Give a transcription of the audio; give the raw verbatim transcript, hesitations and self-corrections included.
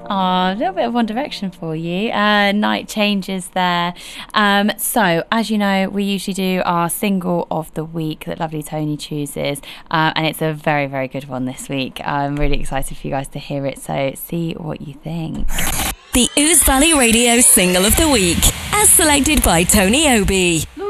Oh, a little bit of One Direction for you. Uh, Night Changes there. Um, so, as you know, we usually do our single of the week that lovely Tony chooses. Uh, and it's a very, very good one this week. I'm really excited for you guys to hear it. So, see what you think. The Ouse Valley Radio Single of the Week, as selected by Tony Obi.